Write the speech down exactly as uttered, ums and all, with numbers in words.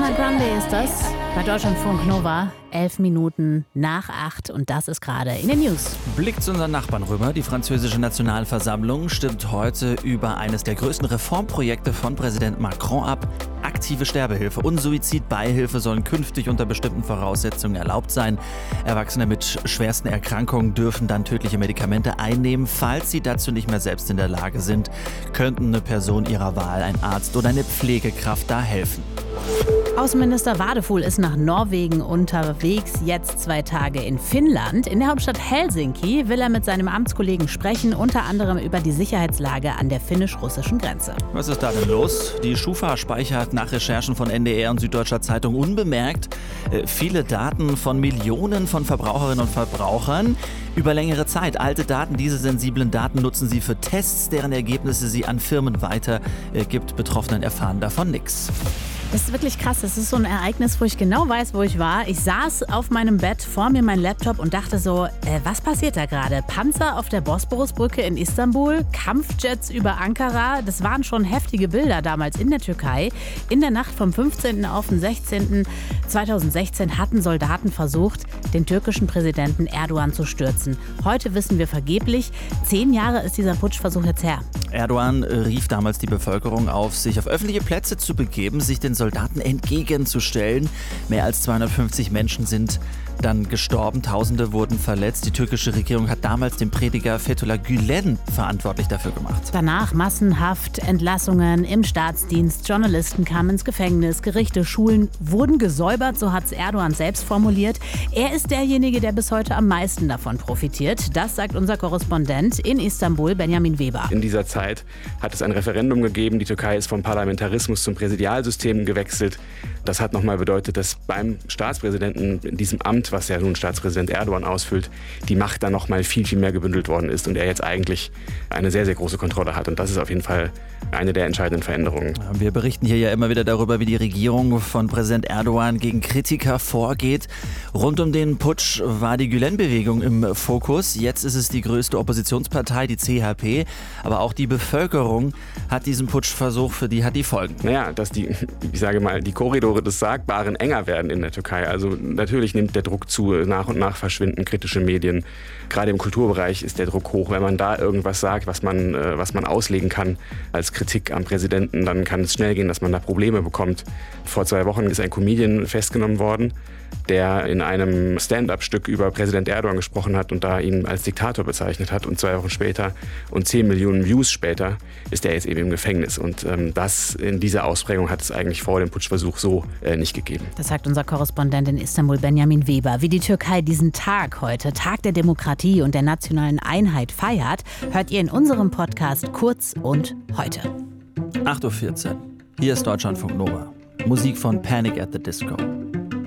Ariana Grande ist das bei Deutschlandfunk Nova. Elf Minuten nach acht und das ist gerade in den News. Blick zu unseren Nachbarn rüber. Die französische Nationalversammlung stimmt heute über eines der größten Reformprojekte von Präsident Macron ab. Aktive Sterbehilfe und Suizidbeihilfe sollen künftig unter bestimmten Voraussetzungen erlaubt sein. Erwachsene mit schwersten Erkrankungen dürfen dann tödliche Medikamente einnehmen. Falls sie dazu nicht mehr selbst in der Lage sind, könnten eine Person ihrer Wahl, ein Arzt oder eine Pflegekraft da helfen. Außenminister Wadefuhl ist nach Norwegen unterwegs, jetzt zwei Tage in Finnland. In der Hauptstadt Helsinki will er mit seinem Amtskollegen sprechen, unter anderem über die Sicherheitslage an der finnisch-russischen Grenze. Was ist da denn los? Die Schufa speichert nach Recherchen von N D R und Süddeutscher Zeitung unbemerkt äh, viele Daten von Millionen von Verbraucherinnen und Verbrauchern über längere Zeit. Alte Daten, diese sensiblen Daten nutzen sie für Tests, deren Ergebnisse sie an Firmen weitergibt. Betroffenen erfahren davon nichts. Das ist wirklich krass. Das ist so ein Ereignis, wo ich genau weiß, wo ich war. Ich saß auf meinem Bett, vor mir mein Laptop und dachte so, äh, was passiert da gerade? Panzer auf der Bosporusbrücke in Istanbul, Kampfjets über Ankara. Das waren schon heftige Bilder damals in der Türkei. In der Nacht vom fünfzehnten auf den sechzehnten zweitausendsechzehn hatten Soldaten versucht, den türkischen Präsidenten Erdogan zu stürzen. Heute wissen wir vergeblich, zehn Jahre ist dieser Putschversuch jetzt her. Erdogan rief damals die Bevölkerung auf, sich auf öffentliche Plätze zu begeben, sich den Soldaten entgegenzustellen. Mehr als zweihundertfünfzig Menschen sind dann gestorben, Tausende wurden verletzt. Die türkische Regierung hat damals den Prediger Fethullah Gülen verantwortlich dafür gemacht. Danach massenhaft Entlassungen im Staatsdienst, Journalisten kamen ins Gefängnis, Gerichte, Schulen wurden gesäubert, so hat es Erdogan selbst formuliert. Er ist derjenige, der bis heute am meisten davon profitiert. Das sagt unser Korrespondent in Istanbul, Benjamin Weber. In dieser Zeit hat es ein Referendum gegeben. Die Türkei ist vom Parlamentarismus zum Präsidialsystem gewechselt. Das hat nochmal bedeutet, dass beim Staatspräsidenten in diesem Amt, was ja nun Staatspräsident Erdogan ausfüllt, die Macht dann nochmal viel, viel mehr gebündelt worden ist und er jetzt eigentlich eine sehr, sehr große Kontrolle hat. Und das ist auf jeden Fall eine der entscheidenden Veränderungen. Wir berichten hier ja immer wieder darüber, wie die Regierung von Präsident Erdogan gegen Kritiker vorgeht. Rund um den Putsch war die Gülen-Bewegung im Fokus. Jetzt ist es die größte Oppositionspartei, die C H P. Aber auch die Bevölkerung hat diesen Putschversuch, für die hat die Folgen. Naja, dass die, ich sage mal, die Korridore des Sagbaren enger werden in der Türkei. Also natürlich nimmt der Druck zu, nach und nach verschwinden kritische Medien. Gerade im Kulturbereich ist der Druck hoch. Wenn man da irgendwas sagt, was man, äh, was man auslegen kann als Kritik am Präsidenten, dann kann es schnell gehen, dass man da Probleme bekommt. Vor zwei Wochen ist ein Comedian festgenommen worden, der in einem Stand-up-Stück über Präsident Erdogan gesprochen hat und da ihn als Diktator bezeichnet hat. Und zwei Wochen später und zehn Millionen Views später ist er jetzt eben im Gefängnis. Und ähm, das in dieser Ausprägung hat es eigentlich vor dem Putschversuch so äh, nicht gegeben. Das sagt unser Korrespondent in Istanbul, Benjamin Weber. Wie die Türkei diesen Tag heute, Tag der Demokratie und der nationalen Einheit feiert, hört ihr in unserem Podcast Kurz und Heute. acht Uhr vierzehn. Hier ist Deutschlandfunk Nova. Musik von Panic at the Disco.